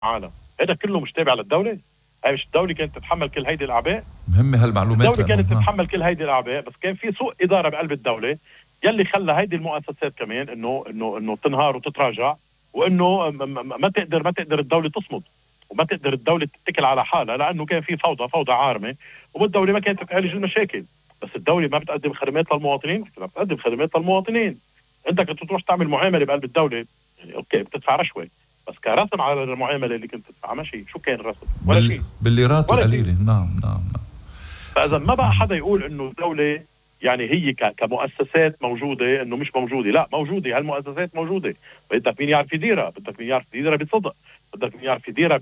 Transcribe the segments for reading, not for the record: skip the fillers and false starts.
عالم. هذا كله مش تابع للدولة. هاي مش الدولة كانت تتحمل كل هيدي الأعباء؟ مهمة هالمعلومات. الدولة كانت تتحمل كل هيدي الأعباء، بس كان في سوء إدارة بقلب الدولة يلي خلى هيدي المؤسسات كمان إنه تنهار وتتراجع، وإنه ما تقدر الدولة تصمد، وما تقدر الدولة تتكل على حالها، لأنه كان في فوضى عارمة، والدولة ما كانت تعالج المشاكل. بس الدولة ما بتقدم خدمات للمواطنين، بتقدم خدمات للمواطنين. أنت كنت تروح تعمل معاملة بقلب الدولة، يعني أوكي بتدفع رشوة، بس كرسم على المعاملة اللي كنت تدفعها ماشي، شو كان الرسم؟ ولا شيء، بالليرات القليلة. نعم. فإذا ما بقى حدا يقول إنه الدولة يعني هي كمؤسسات موجودة إنه مش موجودة، لا موجودة، هالمؤسسات موجودة. بدك مين يعرف يديرها، بدك مين يعرف يديرها بصدق، بدك مين يعرف يديرها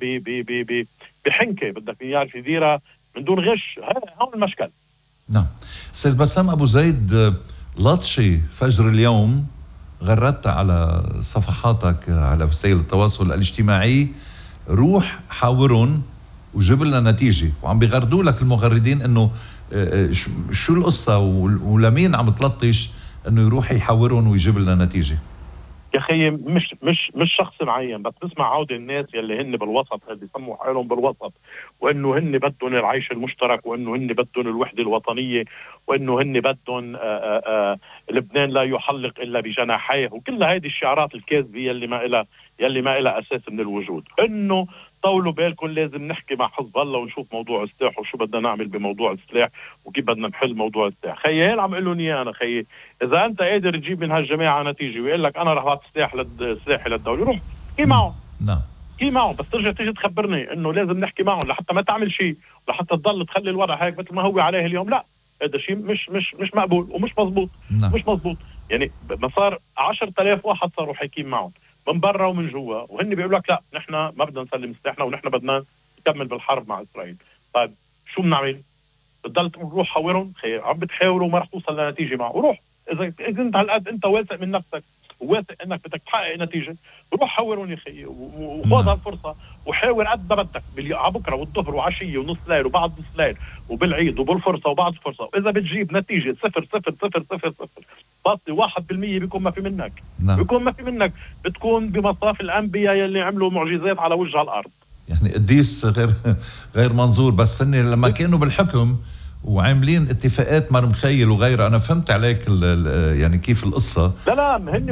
بحنكة، بدك مين يعرف يديرها من دون غش. هون المشكل. نعم. أستاذ بسام أبو زيد، لطشي فجر اليوم غردت على صفحاتك على وسائل التواصل الاجتماعي، روح حاورهم وجيب لنا نتيجة، وعم بيغردوا لك المغردين انه شو القصة ولمين عم تلطش انه يروح يحاورهم ويجيب لنا نتيجة. يا خيي مش شخص معين، بس بسمع عودة الناس يلي هن بالوسط، اللي بيسموا حالهم بالوسط، وانه هن بدهم العيش المشترك، وانه هن بدهم الوحدة الوطنية، وانه هن بدهم لبنان لا يحلق الا بجناحيه، وكل هذه الشعارات الكاذبة يلي ما إلها اساس من الوجود. انه طولوا بالكم، لازم نحكي مع حزب الله ونشوف موضوع السلاح وشو بدنا نعمل بموضوع السلاح وكيف بدنا نحل موضوع السلاح. خيي هي عم قلون اياه انا. خيي اذا انت قادر تجيب من هالجماعه نتيجه ويقول لك انا رح اعطي سلاحي للدوله، روح احكي معه. نعم احكي معه، بس ترجع تيجي تخبرني انه لازم نحكي معه لحتى ما تعمل شيء، لحتى تضل تخلي الوضع هيك مثل ما هو عليه اليوم. لا، هذا شيء مش مقبول ومش مزبوط. نعم. مش مزبوط. يعني ما صار 10,000 واحد صاروا حاكيين معهم من برا ومن جوا، وهن بيقولوا لك لا نحن ما بدنا نسلم سلاحنا ونحن بدنا نكمل بالحرب مع اسرائيل. طيب شو بنعمل؟ بتضل تقول روح حاورهم؟ خير، عم بتحاوروا وما رح توصل لنتيجه معه، وروح. اذا انت هالقد انت واثق من نفسك وواثق انك بدك تحقق نتيجه، روح حاورهم يا خيي وخذ هالفرصه وحاور قد ما بدك على بكره والظهر وعشيه ونص ليل وبعد نص ليل وبالعيد وبالفرصه وبعد الفرصه. واذا بتجيب نتيجه 0.000 بطي 1% بيكون ما في منك. نعم. بيكون ما في منك، بتكون بمصاف الانبياء يلي عملوا معجزات على وجه الارض. يعني قديس غير منظور، بس هن لما كانوا بالحكم وعاملين اتفاقات مرمخيل وغيره. انا فهمت عليك يعني كيف القصه. لا هن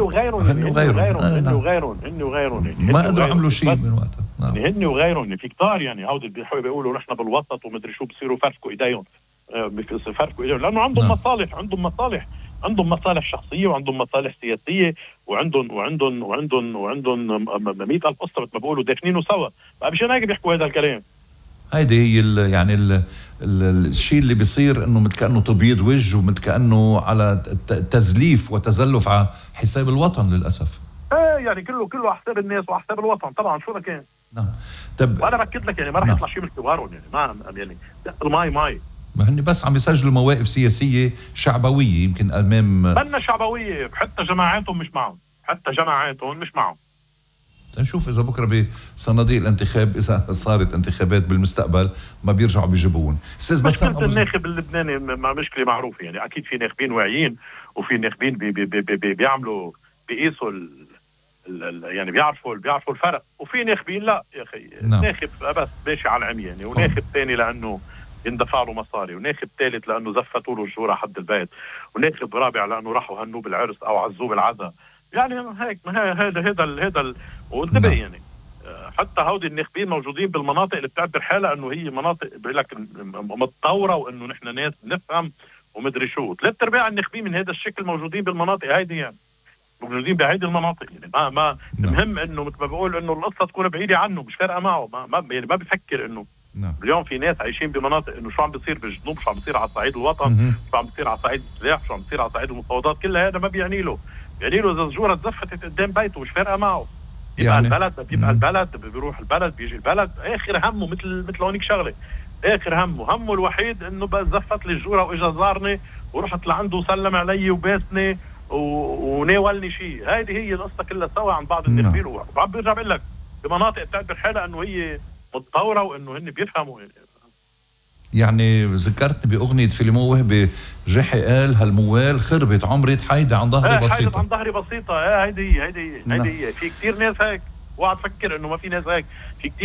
وغيرهم ما قدروا يعملوا شيء من وقتها. نعم. هن وغيرهم في كتار، يعني هودي اللي بيقولوا نحن بالوسط ومدري شو، بصيروا فرفكوا ايديهم، لانه عندهم نعم. عندهم مصالح شخصيه، وعندهم مصالح سياسيه، وعندهم 100,000 قصه مثل ما بيقولوا دافنينه سوا. مشان هيك بيحكوا هذا الكلام. هيدي هي يعني الشيء اللي بيصير، انه مثل كانه تبييض وجه، ومثل كانه على تزليف وتزلف على حساب الوطن للاسف. يعني كله على حساب الناس وعلى حساب الوطن طبعا. شو ما كان. نعم. طب وانا باكد لك يعني ما رح يطلع شيء من كبارهم، يعني ما يعني الماي ما هن بس عم يسجلوا مواقف سياسيه شعبويه يمكن امام منا شعبويه. حتى جماعاتهم مش معهم. نشوف اذا بكره بصناديق الانتخاب، اذا صارت انتخابات بالمستقبل، ما بيرجعوا بيجيبون. استاذ بس الناخب اللبناني مشكله معروفه، يعني اكيد في ناخبين واعيين، وفي ناخبين بيعملوا بيقيسوا يعني بيعرفوا الفرق، وفي ناخبين لا يا اخي. نعم. ناخب بس ماشي على العمي يعني، وناخب ثاني لانه يندفع له مصاري، وناخب ثالث لانه زفتوا له الجوره حد البيت، وناخب رابع لانه راحوا هنوه بالعرس او عزوه بالعزاء. يعني هيك هذا وانتبه. نعم. يعني حتى هودي الناخبين موجودين بالمناطق اللي بتعبر حالها انه هي مناطق بيقول لك متطوره، وانه نحن ناس نفهم ومدري شو. 3/4 الناخبين من هذا الشكل موجودين بالمناطق هيدي، يعني موجودين بهيدي المناطق. يعني ما المهم انه مثل ما بقول انه القصه تكون بعيده عنه، مش فارقه معه. يعني ما بفكر انه اليوم في ناس عايشين بمناطق انه شو عم بيصير بالجنوب، شو عم بيصير على صعيد الوطن، شو عم بيصير على صعيد السلاح، شو عم بيصير على صعيد المفاوضات. كل هذا ما بيعني له اذا الجوره تزفتت قدام بيته، مش فارقه معه. يبقى البلد بيبقى البلد، بيروح البلد بيجي البلد. اخر همه مثل هونيك شغله، اخر همه الوحيد انه بقى زفت لي الجوره واجا زارني ورحت لعنده وسلم علي وباسني وناولني شيء. هذه هي القصه كلها سوا عن بعض الناخبين. وعم برجع بقول لك بمناطق بتعبر حالها انه هي متطوره وانه هن بيفهموا. يعني ذكرتني بأغنية فيلمو وهبي جحي قال هالموال خربت عمري حيدة عن ظهري بسيطة. حيدة عن ظهري بسيطة. هيدي هي في كتير ناس هيك. اوعى تفكر انه ما في ناس هيك، في كتير